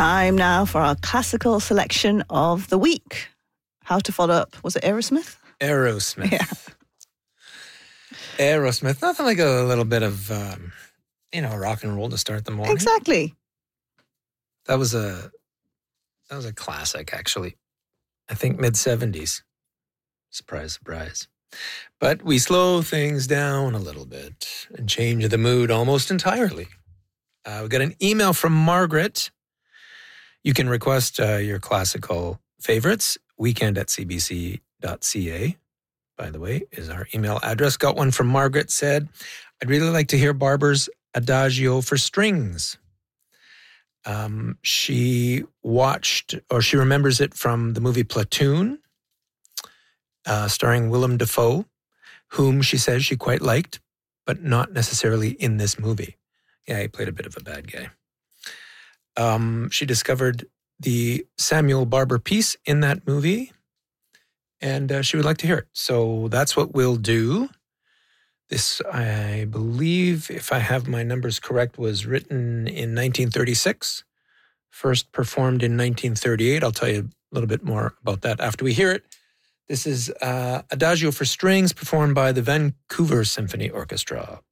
time now for our classical selection of the week. How to follow up? Was it Aerosmith? Aerosmith. Yeah. Aerosmith. Nothing like a little bit of, rock and roll to start the morning. Exactly. That was a classic, actually. I think mid-70s. Surprise, surprise. But we slow things down a little bit and change the mood almost entirely. We got an email from Margaret. You can request your classical favorites. weekend@cbc.ca, by the way, is our email address. Got one from Margaret, said, I'd really like to hear Barber's Adagio for Strings. She remembers it from the movie Platoon, starring Willem Dafoe, whom she says she quite liked, but not necessarily in this movie. Yeah, he played a bit of a bad guy. She discovered the Samuel Barber piece in that movie, and she would like to hear it. So that's what we'll do. This, I believe, if I have my numbers correct, was written in 1936, first performed in 1938. I'll tell you a little bit more about that after we hear it. This is Adagio for Strings, performed by the Vancouver Symphony Orchestra.